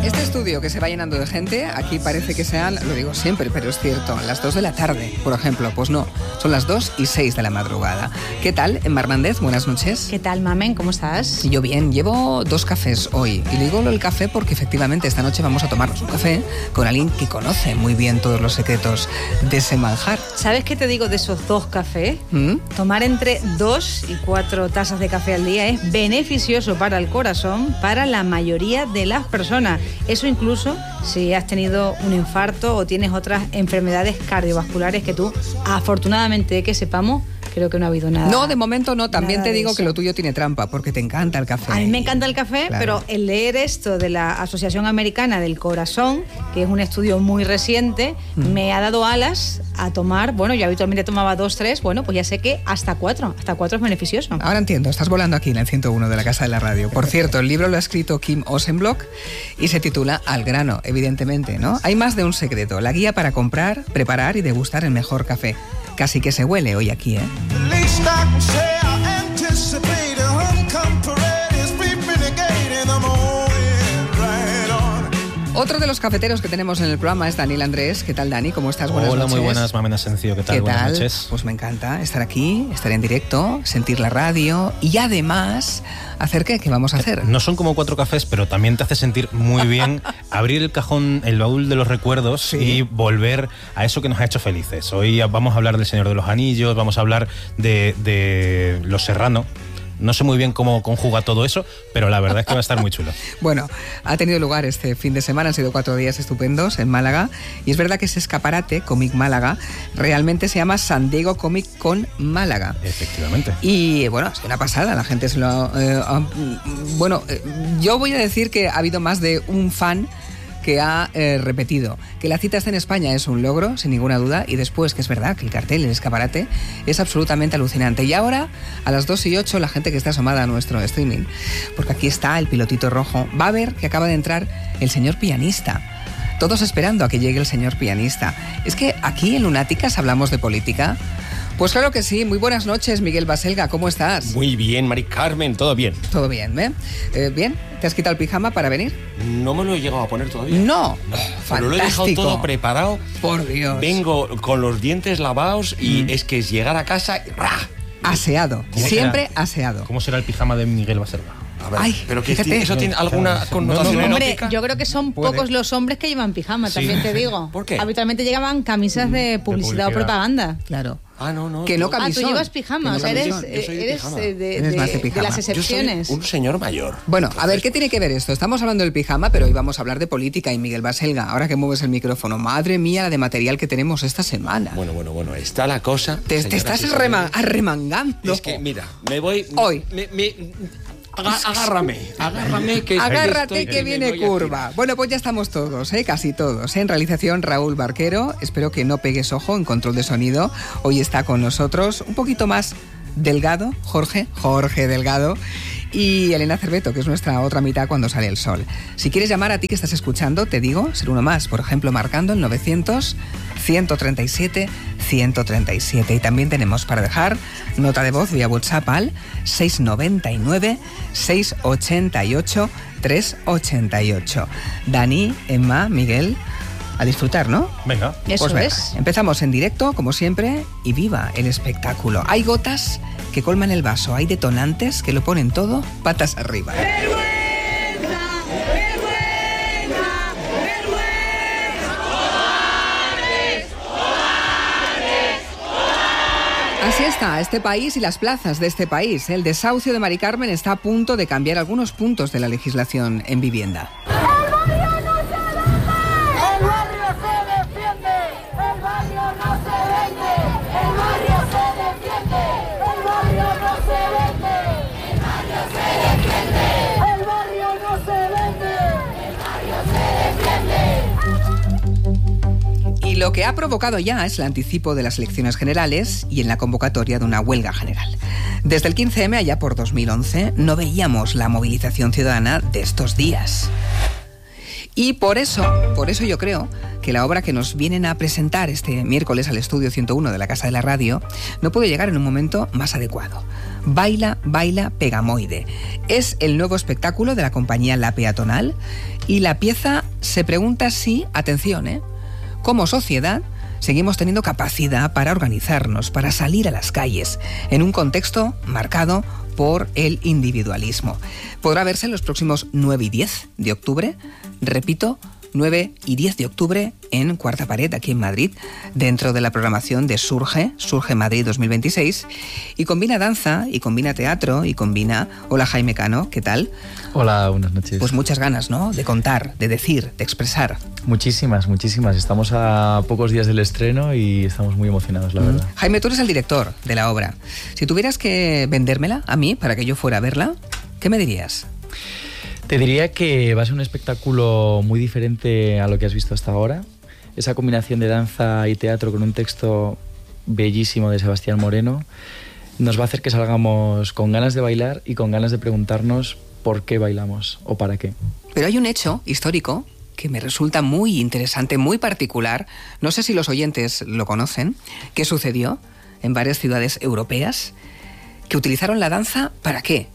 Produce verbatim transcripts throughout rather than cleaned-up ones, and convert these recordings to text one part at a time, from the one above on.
Este estudio que se va llenando de gente, aquí parece que sean, lo digo siempre, pero es cierto, las dos de la tarde, por ejemplo. Pues no, son las dos y seis de la madrugada. ¿Qué tal, Emma Hernández? Buenas noches. ¿Qué tal, Mamen? ¿Cómo estás? Yo bien, llevo dos cafés hoy. Y le digo lo del café porque efectivamente esta noche vamos a tomarnos un café con alguien que conoce muy bien todos los secretos de ese manjar. ¿Sabes qué te digo de esos dos cafés? ¿Mm? Tomar entre dos y cuatro tazas de café al día es beneficioso para el corazón, para la mayoría de las personas. Eso incluso si has tenido un infarto o tienes otras enfermedades cardiovasculares que tú, afortunadamente que sepamos, creo que no ha habido nada. No, de momento no. También te digo eso. que lo tuyo tiene trampa, porque te encanta el café. A mí me encanta el café, Claro. pero el leer esto de la Asociación Americana del Corazón, que es un estudio muy reciente, mm. me ha dado alas a tomar, bueno, yo habitualmente tomaba dos, tres, bueno, pues ya sé que hasta cuatro, hasta cuatro es beneficioso. Ahora entiendo, estás volando aquí en el ciento uno de la Casa de la Radio. Por cierto, el libro lo ha escrito Kim Osenblock y se titula Al grano, evidentemente, ¿no? Hay más de un secreto, la guía para comprar, preparar y degustar el mejor café. Casi que se huele hoy aquí, ¿eh? Otro de los cafeteros que tenemos en el programa es Daniel Andrés. ¿Qué tal, Dani? ¿Cómo estás? Buenas Hola, noches. muy buenas, Mamen Asencio. ¿Qué tal? ¿Qué Buenas tal? noches. Pues me encanta estar aquí, estar en directo, sentir la radio y además, ¿hacer qué? ¿Qué vamos a hacer? No son como cuatro cafés, pero también te hace sentir muy bien abrir el cajón, el baúl de los recuerdos, sí, y volver a eso que nos ha hecho felices. Hoy vamos a hablar del Señor de los Anillos, vamos a hablar de, de Los Serrano. No sé muy bien cómo conjuga todo eso, pero la verdad es que va a estar muy chulo. Bueno, ha tenido lugar este fin de semana, han sido cuatro días estupendos en Málaga, y es verdad que ese escaparate, Comic Málaga, realmente se llama San Diego Comic Con Málaga. Efectivamente. Y bueno, es una pasada, la gente se lo ha... Eh, ha, bueno, eh, yo voy a decir que ha habido más de un fan que ha eh, repetido. Que la cita esté en España es un logro, sin ninguna duda, y después que es verdad que el cartel, el escaparate, es absolutamente alucinante. Y ahora, a las dos y ocho, la gente que está asomada a nuestro streaming, porque aquí está el pilotito rojo, va a ver que acaba de entrar el señor pianista. Todos esperando a que llegue el señor pianista. Es que aquí en Lunáticas hablamos de política. Pues claro que sí. Muy buenas noches, Miguel Baselga. ¿Cómo estás? Muy bien, Mari Carmen, todo bien. Todo bien, ¿eh? eh ¿Bien? ¿Te has quitado el pijama para venir? No me lo he llegado a poner todavía. No. No, Fantástico. pero lo he dejado todo preparado. Por Dios. Vengo con los dientes lavados y Mm. es que es llegar a casa y ¡ra! Aseado. Siempre será? aseado. ¿Cómo será el pijama de Miguel Baselga? A ver, Ay, pero que fíjate. eso tiene alguna Claro, connotación no, no, no. Hombre, erótica. yo creo que son Puede. pocos los hombres que llevan pijama, Sí. también te digo. ¿Por qué? Habitualmente llegaban camisas de publicidad, publicidad. o propaganda. Claro. Ah, no, no. Que no yo- Ah, camisón. tú llevas pijama, Que no o sea, eres, camisón. Yo soy de eres pijama. eh, de, Eres de- más de de pijama. las Yo soy excepciones. un señor mayor. Bueno, a ver, ¿qué tiene que ver esto? Estamos hablando del pijama, pero hoy vamos a hablar de política y Miguel Baselga, ahora que mueves el micrófono. Madre mía, la de material que tenemos esta semana. Bueno, bueno, bueno, está la cosa. te, te señoras estás y arrema- señores. arremangando. Es que, mira, me voy... Hoy. Me, me- aga- agárrame, agárrame que... Agárrate estoy- que me viene voy a curva. tirar. Bueno, pues ya estamos todos, ¿eh? Casi todos. ¿eh? En realización, Raúl Barquero. Espero que no pegues ojo en control de sonido. Hoy está con nosotros un poquito más delgado, Jorge, Jorge Delgado. Y Elena Cerveto, que es nuestra otra mitad cuando sale el sol. Si quieres llamar a ti que estás escuchando, te digo, ser uno más. Por ejemplo, marcando el novecientos, ciento treinta y siete, ciento treinta y siete. Y también tenemos para dejar nota de voz vía WhatsApp al seiscientos noventa y nueve, seiscientos ochenta y ocho, trescientos ochenta y ocho. Dani, Emma, Miguel, a disfrutar, ¿no? Venga. Eso Pues venga, es. empezamos en directo, como siempre, y viva el espectáculo. Hay gotas que colman el vaso, hay detonantes que lo ponen todo patas arriba. Así está este país y las plazas de este país. El desahucio de Mari Carmen está a punto de cambiar algunos puntos de la legislación en vivienda. ¡El barrio no se vende! ¡El barrio se defiende! ¡El barrio no se vende! ¡El barrio se defiende! ¡El barrio no se vende! ¡El barrio se defiende! ¡El barrio no se vende! ¡El barrio se defiende! Y lo que ha provocado ya es el anticipo de las elecciones generales y en la convocatoria de una huelga general. Desde el quince eme, allá por dos mil once, no veíamos la movilización ciudadana de estos días. Y por eso, por eso yo creo que la obra que nos vienen a presentar este miércoles al estudio ciento uno de la Casa de la Radio no puede llegar en un momento más adecuado. Baila, baila, Pegamoide. Es el nuevo espectáculo de la compañía La Peatonal y la pieza se pregunta si, atención, ¿eh? como sociedad, seguimos teniendo capacidad para organizarnos, para salir a las calles, en un contexto marcado por el individualismo. Podrá verse en los próximos nueve y diez de octubre, repito, nueve y diez de octubre en Cuarta Pared, aquí en Madrid, dentro de la programación de Surge, Surge Madrid dos mil veintiséis, y combina danza, y combina teatro, y combina... Hola Jaime Cano, ¿qué tal? Hola, buenas noches. Pues muchas ganas, ¿no?, de contar, de decir, de expresar. Muchísimas, muchísimas. Estamos a pocos días del estreno y estamos muy emocionados, la mm. verdad. Jaime, tú eres el director de la obra. Si tuvieras que vendérmela a mí para que yo fuera a verla, ¿qué me dirías? Te diría que va a ser un espectáculo muy diferente a lo que has visto hasta ahora. Esa combinación de danza y teatro con un texto bellísimo de Sebastián Moreno nos va a hacer que salgamos con ganas de bailar y con ganas de preguntarnos por qué bailamos o para qué. Pero hay un hecho histórico que me resulta muy interesante, muy particular. No sé si los oyentes lo conocen, que sucedió en varias ciudades europeas, que utilizaron la danza ¿para qué?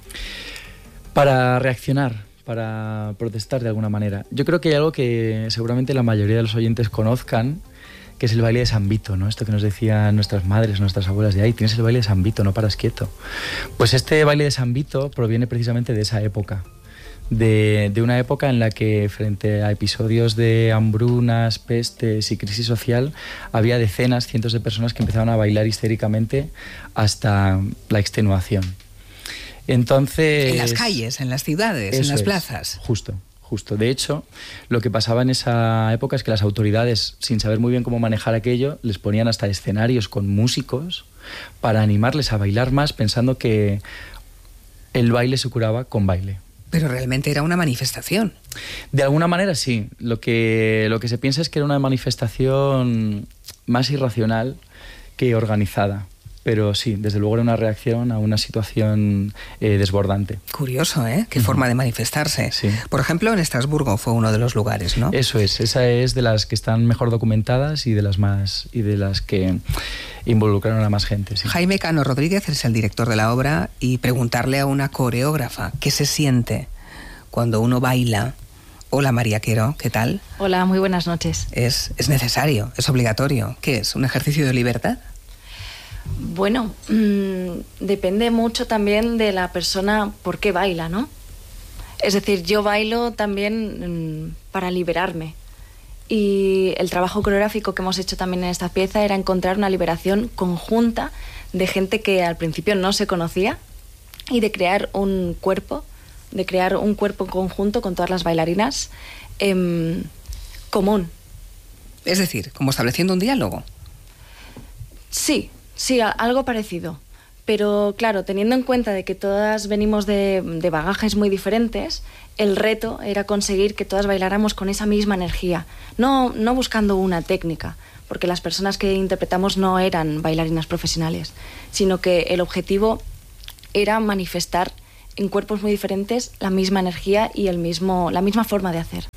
Para reaccionar, para protestar de alguna manera. Yo creo que hay algo que seguramente la mayoría de los oyentes conozcan, que es el baile de San Vito, ¿no? Esto que nos decían nuestras madres, nuestras abuelas, de ahí tienes el baile de San Vito, no paras quieto. Pues este baile de San Vito proviene precisamente de esa época, de, de una época en la que frente a episodios de hambrunas, pestes y crisis social, había decenas, cientos de personas que empezaban a bailar histéricamente hasta la extenuación. Entonces, en las calles, en las ciudades, en las plazas. Es, justo, justo. De hecho, lo que pasaba en esa época es que las autoridades, sin saber muy bien cómo manejar aquello, les ponían hasta escenarios con músicos para animarles a bailar más, pensando que el baile se curaba con baile. Pero realmente era una manifestación. De alguna manera sí. Lo que, lo que se piensa es que era una manifestación más irracional que organizada. Pero sí, desde luego era una reacción a una situación eh, desbordante. Curioso, ¿eh? Qué uh-huh. forma de manifestarse. Sí. Por ejemplo, en Estrasburgo fue uno de los lugares, ¿no? Eso es, esa es de las que están mejor documentadas y de las más y de las que involucraron a más gente. Sí. Jaime Cano Rodríguez es el director de la obra y preguntarle a una coreógrafa qué se siente cuando uno baila. Hola María Quero, ¿qué tal? Hola, muy buenas noches. Es, es necesario, es obligatorio. ¿Qué es? ¿Un ejercicio de libertad? Bueno, mmm, depende mucho también de la persona por qué baila, ¿no? Es decir, yo bailo también mmm, para liberarme. Y el trabajo coreográfico que hemos hecho también en esta pieza era encontrar una liberación conjunta de gente que al principio no se conocía y de crear un cuerpo, de crear un cuerpo conjunto con todas las bailarinas eh, común. Es decir, como estableciendo un diálogo. Sí. Sí, algo parecido. Pero claro, teniendo en cuenta de que todas venimos de, de bagajes muy diferentes, el reto era conseguir que todas bailáramos con esa misma energía, no, no buscando una técnica, porque las personas que interpretamos no eran bailarinas profesionales, sino que el objetivo era manifestar en cuerpos muy diferentes la misma energía y el mismo, la misma forma de hacer.